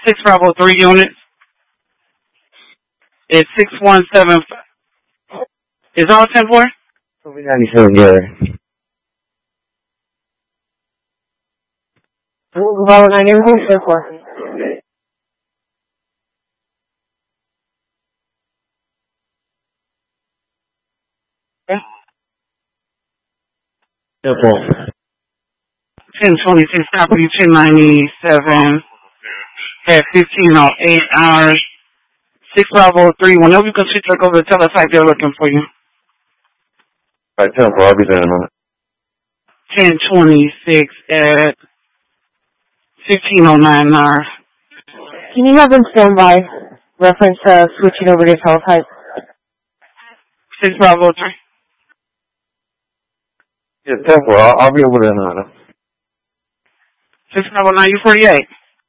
6 Bravo 3 units. It's 6175. Is all 10-4? 97, yeah. Bravo 9, everything's 10-4. Okay. 10-4. 1026 property 1097 at 1508 hours. 6 Bravo 3. Whenever you can switch back over, tell us like they're looking for you. Alright, 10-4, I'll be there in a minute. 1026 at 1509 hours. Can you have them stand by? Reference switching over to teletype. 6 Bravo 3. Yeah, 10-4, I'll be over there in a minute. 6 Bravo 9, you 48.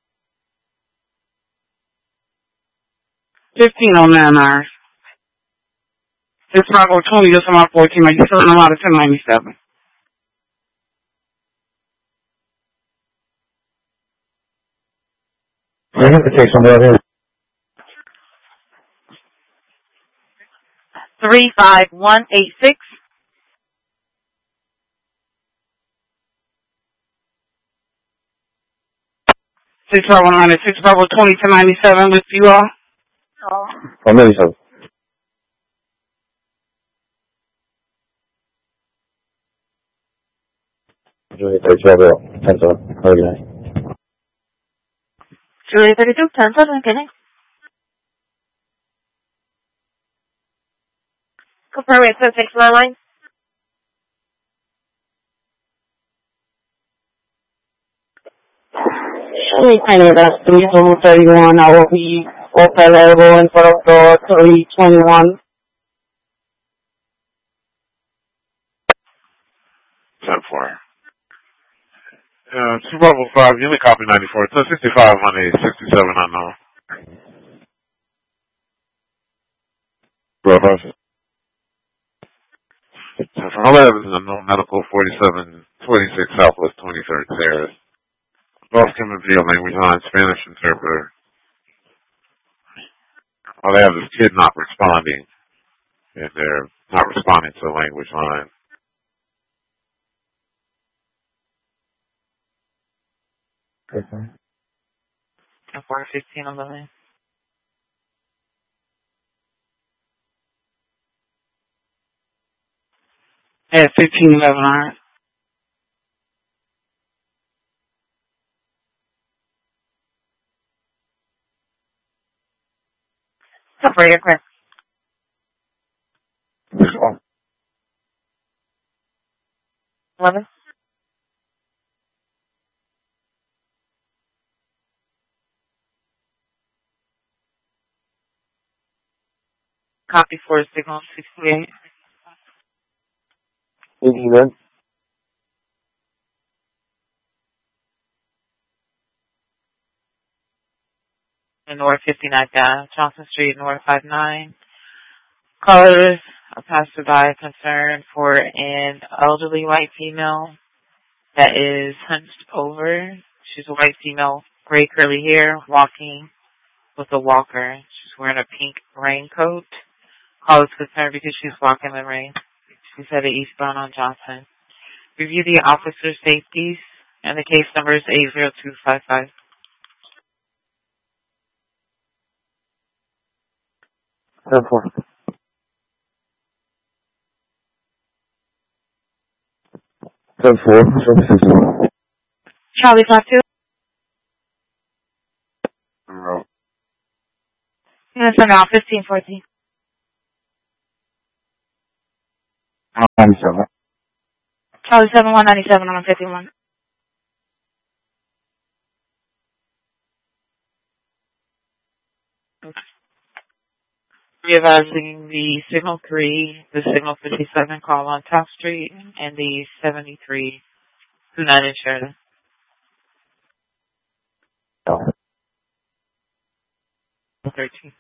1509 hours. 6 Bravo 20, you're about 14. Are you selling them out of 1097? I have to take somebody out here. 35186. Six Bravo 9 and 6 Bravo 20 to 97 with you all. I'm 97. Julie 32, I'll be out. 10-7. Have a good night. Julie 32, 10-7, okay. Confirm it, 6 line. Anytime that's 331, I will be available in front of door 321. 10-4. 2 Bravo 5, unit copy 94. 1065 on a 67 unknown. Bravo 5. 10-4. All I have is an unknown medical 4726 Southwest 23rd Terrace. Both can reveal language line, Spanish interpreter. All they have is kid not responding, and they're not responding to the language line. Okay. 415 on the line. At 1511 hours. Operator, correct. 11. Copy for signal 68. 89. In North 59 Johnson Street, North 59. Callers, a passerby concerned for an elderly white female that is hunched over. She's a white female, gray curly hair, walking with a walker. She's wearing a pink raincoat. Caller's concerned because she's walking in the rain. She's headed eastbound on Johnson. Review the officer's safeties, and the case number is 80255. 10-4. 10-4. Charlie 52. No. Yes, I'm out. 1514. 97. Charlie 7197 on 51. Readvising the Signal 3, the Signal 57 call on Top Street, and the 73 29 in Sheridan. No. 13.